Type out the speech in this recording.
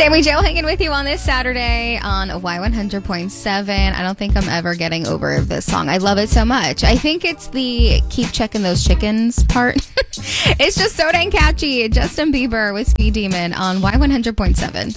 Jamie Joe hanging with you on this Saturday on Y100.7. I don't think I'm ever getting over this song. I love it so much. I think it's the keep checking those chickens part. It's just so dang catchy. Justin Bieber with Speed Demon on Y100.7.